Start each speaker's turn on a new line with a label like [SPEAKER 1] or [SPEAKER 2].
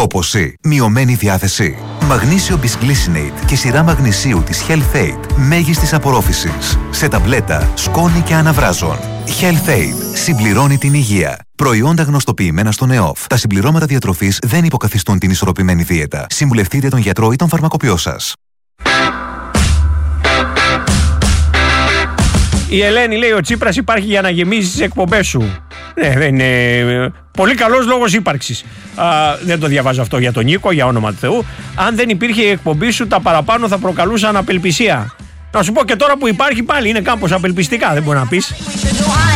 [SPEAKER 1] Κόπωση, μειωμένη διάθεση. Μαγνήσιο Bisglycinate και σειρά μαγνησίου της Health Aid μέγιστης απορρόφησης. Σε ταμπλέτα, σκόνη και αναβράζων. Health Aid συμπληρώνει την υγεία. Προϊόντα γνωστοποιημένα στον ΕΟΦ. Τα συμπληρώματα διατροφής δεν υποκαθιστούν την ισορροπημένη δίαιτα. Συμβουλευτείτε τον γιατρό ή τον φαρμακοποιό σας.
[SPEAKER 2] Η Ελένη λέει: ο Τσίπρας υπάρχει για να γεμίσει τις εκπομπές σου. Δεν είναι πολύ καλός λόγος ύπαρξης. Δεν το διαβάζω αυτό για τον Νίκο, για όνομα του Θεού. Αν δεν υπήρχε η εκπομπή σου, τα παραπάνω θα προκαλούσαν απελπισία. Να σου πω και τώρα που υπάρχει πάλι είναι κάπως απελπιστικά, δεν μπορεί να πεις.